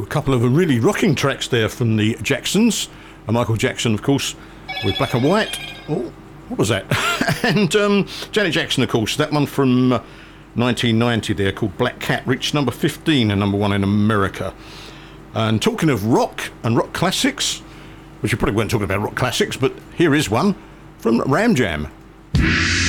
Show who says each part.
Speaker 1: couple of really rocking tracks there from the Jacksons. Michael Jackson, of course, with Black and White. Oh, what was that? And Janet Jackson, of course, that one from 1990 there called Black Cat reached number 15 and number 1 in America. And talking of rock and rock classics, which you probably weren't talking about rock classics, but here is one from Ram Jam.